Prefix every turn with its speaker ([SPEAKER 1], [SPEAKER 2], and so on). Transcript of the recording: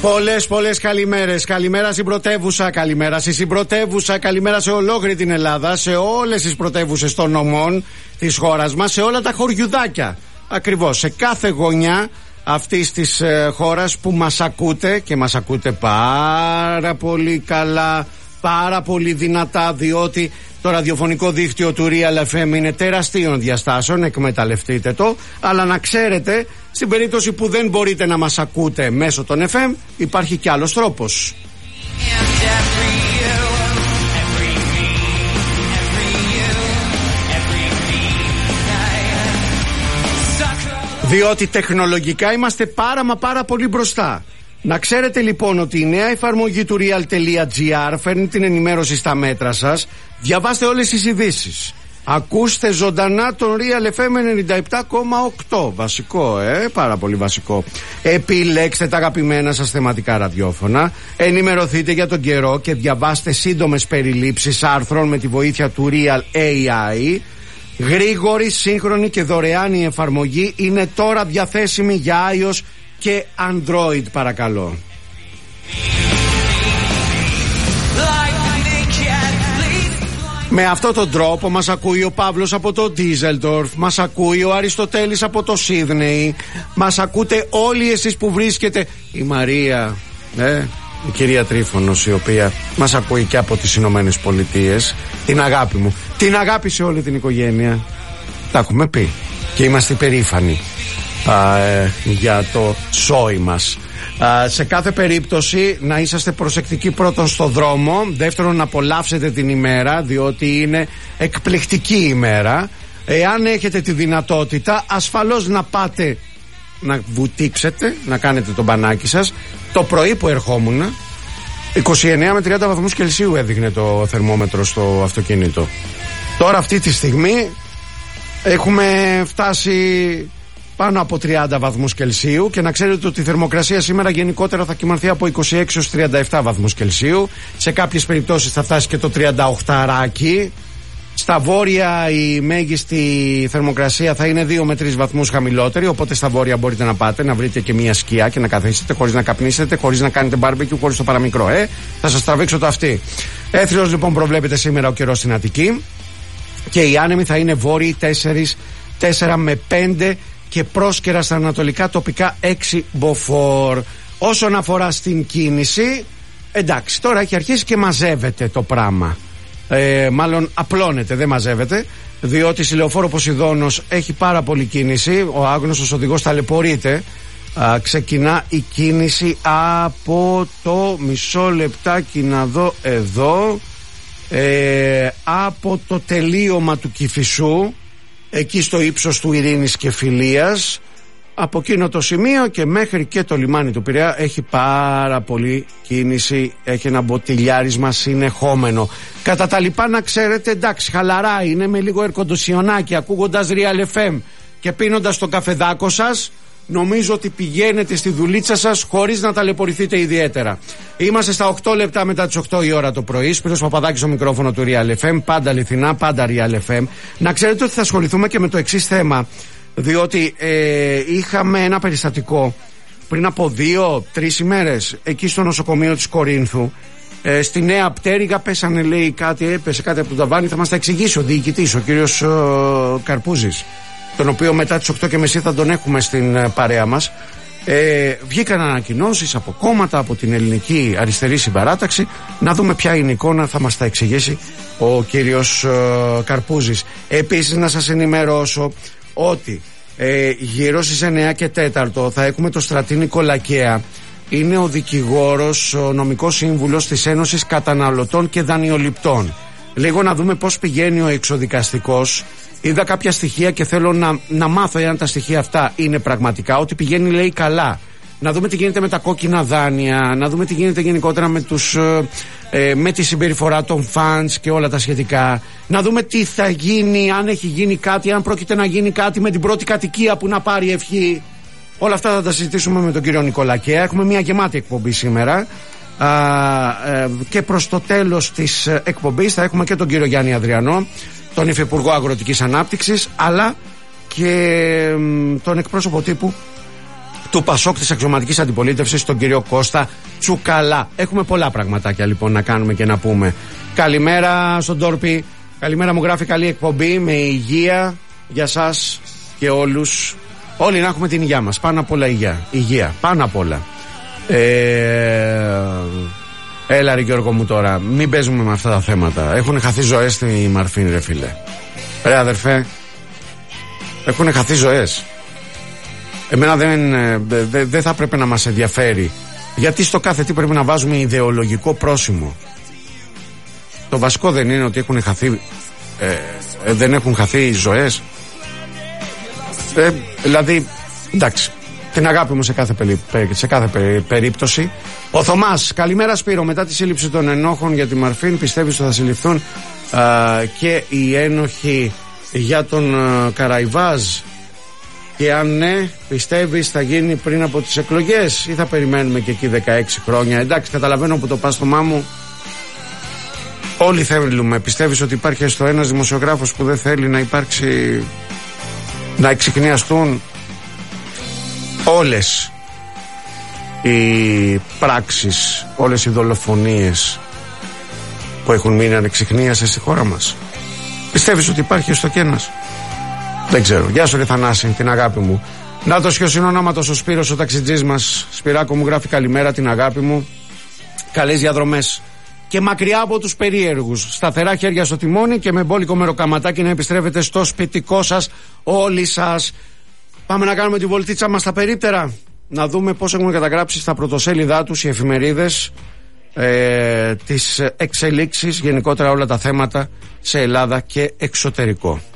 [SPEAKER 1] Πολλές καλημέρες. Καλημέρα στην πρωτεύουσα, καλημέρα στη συμπρωτεύουσα, καλημέρα σε ολόκληρη την Ελλάδα, σε όλες τις πρωτεύουσες των νομών της χώρας μας, σε όλα τα χωριουδάκια. Ακριβώς, σε κάθε γωνιά αυτής της χώρας που μας ακούτε και μας ακούτε πάρα πολύ καλά, πάρα πολύ δυνατά, διότι το ραδιοφωνικό δίκτυο του Real FM είναι τεραστίων διαστάσεων, εκμεταλλευτείτε το, αλλά να ξέρετε, στην περίπτωση που δεν μπορείτε να μας ακούτε μέσω των FM, υπάρχει κι άλλος τρόπος. Διότι τεχνολογικά είμαστε πάρα πολύ μπροστά. Να ξέρετε λοιπόν ότι η νέα εφαρμογή του real.gr φέρνει την ενημέρωση στα μέτρα σας. Διαβάστε όλες τις ειδήσεις. Ακούστε ζωντανά τον Real FM 97,8. Βασικό, πάρα πολύ βασικό. Επιλέξτε τα αγαπημένα σας θεματικά ραδιόφωνα. Ενημερωθείτε για τον καιρό και διαβάστε σύντομες περιλήψεις άρθρων με τη βοήθεια του Real AI. Γρήγορη, σύγχρονη και δωρεάν η εφαρμογή είναι τώρα διαθέσιμη για iOS και Android, παρακαλώ. Με αυτόν τον τρόπο μας ακούει ο Παύλος από το Ντίζελντορφ, μας ακούει ο Αριστοτέλης από το Σίδνεϊ, μας ακούτε όλοι εσείς που βρίσκετε, η Μαρία, η κυρία Τρίφωνος, η οποία μας ακούει και από τις Ηνωμένες Πολιτείες. Την αγάπη μου, την αγάπη σε όλη την οικογένεια. Τα έχουμε πει και είμαστε περήφανοι για το σόι μας. Σε κάθε περίπτωση να είσαστε προσεκτικοί, πρώτον στο δρόμο, δεύτερον να απολαύσετε την ημέρα, διότι είναι εκπληκτική ημέρα. Εάν έχετε τη δυνατότητα, ασφαλώς να πάτε να βουτήξετε, να κάνετε το μπανάκι σας. Το πρωί που ερχόμουν 29 με 30 βαθμούς Κελσίου έδειχνε το θερμόμετρο στο αυτοκίνητο. Τώρα αυτή τη στιγμή έχουμε φτάσει πάνω από 30 βαθμούς Κελσίου και να ξέρετε ότι η θερμοκρασία σήμερα γενικότερα θα κυμανθεί από 26 έως 37 βαθμούς Κελσίου. Σε κάποιες περιπτώσεις θα φτάσει και το 38 ράκι. Στα βόρεια η μέγιστη θερμοκρασία θα είναι 2 με 3 βαθμούς χαμηλότερη, οπότε στα βόρεια μπορείτε να πάτε να βρείτε και μια σκιά και να καθίσετε χωρίς να καπνίσετε, χωρίς να κάνετε μπάρμπεκιου, χωρίς το παραμικρό. Θα σας τραβήξω το αυτί. Έθριος λοιπόν προβλέπεται σήμερα ο καιρός στην Αττική και οι άνεμοι θα είναι βόρειοι 4 με 5 και πρόσκαιρα στα ανατολικά τοπικά 6 μποφόρ. Όσον αφορά στην κίνηση, εντάξει, τώρα έχει αρχίσει και μαζεύεται το πράγμα. Μάλλον απλώνεται, δεν μαζεύεται, διότι στη Λεωφόρο Ποσειδώνος έχει πάρα πολύ κίνηση. Ο άγνωστος οδηγός ταλαιπωρείται. Ξεκινά η κίνηση από το μισό λεπτάκι να δω εδώ, από το τελείωμα του Κηφισού, εκεί στο ύψος του Ειρήνης και Φιλίας, από εκείνο το σημείο και μέχρι και το λιμάνι του Πειραιά έχει πάρα πολύ κίνηση, έχει ένα μποτιλιάρισμα συνεχόμενο. Κατά τα λοιπά να ξέρετε, εντάξει, χαλαρά είναι, με λίγο ερκοντοσιονάκι, ακούγοντας Real FM και πίνοντας τον καφεδάκο σας, νομίζω ότι πηγαίνετε στη δουλίτσα σας χωρίς να ταλαιπωρηθείτε ιδιαίτερα. Είμαστε στα 8 λεπτά μετά τις 8 η ώρα το πρωί. Σπύρος Παπαδάκης στο μικρόφωνο του Real FM, πάντα αληθινά, πάντα Real FM. Να ξέρετε ότι θα ασχοληθούμε και με το εξής θέμα, διότι είχαμε ένα περιστατικό πριν από 2-3 ημέρες εκεί στο νοσοκομείο της Κορίνθου, στη Νέα Πτέρυγα. Πέσανε, λέει, έπεσε κάτι από το ταβάνι. Θα μας τα εξηγήσει ο διοικητής, ο κύριος Καρπούζης, τον οποίο μετά τις 8.30 θα τον έχουμε στην παρέα μας. Βγήκαν ανακοινώσεις από κόμματα, από την Ελληνική Αριστερή Συμπαράταξη. Να δούμε ποια είναι η εικόνα, θα μας τα εξηγήσει ο κύριος Καρπούζης. Επίσης να σας ενημερώσω ότι γύρω στις 9 και 4 θα έχουμε το Στρατή Νικολακέα. Είναι ο δικηγόρος, ο νομικός σύμβουλος της Ένωσης Καταναλωτών και Δανειοληπτών. Λίγο να δούμε πώς πηγαίνει ο εξοδικαστικός. Είδα κάποια στοιχεία και θέλω να μάθω εάν τα στοιχεία αυτά είναι πραγματικά, ότι πηγαίνει, λέει, καλά. Να δούμε τι γίνεται με τα κόκκινα δάνεια, να δούμε τι γίνεται γενικότερα με τη συμπεριφορά των φαντς και όλα τα σχετικά. Να δούμε τι θα γίνει, αν έχει γίνει κάτι, αν πρόκειται να γίνει κάτι με την πρώτη κατοικία που να πάρει ευχή. Όλα αυτά θα τα συζητήσουμε με τον κύριο Νικολακέα. Έχουμε μια γεμάτη εκπομπή σήμερα. Και προς το τέλος της εκπομπής θα έχουμε και τον κύριο Γιάννη Ανδριανό, τον Υφυπουργό Αγροτικής Ανάπτυξης, αλλά και τον εκπρόσωπο τύπου του Πασόκ της αξιωματικής αντιπολίτευσης, τον κύριο Κώστα Τσουκαλά. Έχουμε πολλά πραγματάκια λοιπόν να κάνουμε και να πούμε. Καλημέρα στον Τόρπι. Καλημέρα, μου γράφει, καλή εκπομπή με υγεία για σας και όλους. Όλοι να έχουμε την υγεία μας. Πάνω απ' όλα υγεία. Πάνω απ' όλα. Έλα ρε Γιώργο μου τώρα, μην παίζουμε με αυτά τα θέματα. Έχουν χαθεί ζωές στη Μαρφίν, ρε φίλε. Ρε αδερφέ, έχουν χαθεί ζωές. Εμένα δεν θα πρέπει να μας ενδιαφέρει. Γιατί στο κάθε τι πρέπει να βάζουμε ιδεολογικό πρόσημο. Το βασικό δεν είναι ότι έχουν χαθεί, δεν έχουν χαθεί ζωές. Δηλαδή, εντάξει, την αγάπη μου σε κάθε περίπτωση. Ο Θωμάς, καλημέρα Σπύρο. Μετά τη σύλληψη των ενόχων για τη Μαρφίν, πιστεύεις ότι θα συλληφθούν και οι ένοχοι για τον Καραϊβάζ? Και αν ναι, πιστεύεις θα γίνει πριν από τις εκλογές ή θα περιμένουμε και εκεί 16 χρόνια? Εντάξει, καταλαβαίνω που το πας, Θωμά μου. Όλοι θέλουμε. Πιστεύεις ότι υπάρχει έστω ένας δημοσιογράφος που δεν θέλει να υπάρξει, να εξιχνιαστούν όλες οι πράξεις, όλες οι δολοφονίες που έχουν μείνει ανεξιχνίασες στη χώρα μας? Πιστεύεις ότι υπάρχει έστω κι ένας? Δεν ξέρω. Γεια σου ρε Θανάση, την αγάπη μου. Νάτος και ο συνονόματος ο Σπύρος, ο ταξιτζής μας. Σπυράκο μου γράφει καλημέρα, την αγάπη μου. Καλές διαδρομές και μακριά από τους περίεργους. Σταθερά χέρια στο τιμόνι και με μπόλικο μεροκαματάκι να επιστρέφετε στο σπιτικό σας όλοι σας. Πάμε να κάνουμε τη βολτίτσα μας στα περίπτερα. Να δούμε πώς έχουν καταγράψει στα πρωτοσέλιδά τους οι εφημερίδες τις εξελίξεις, γενικότερα όλα τα θέματα σε Ελλάδα και εξωτερικό.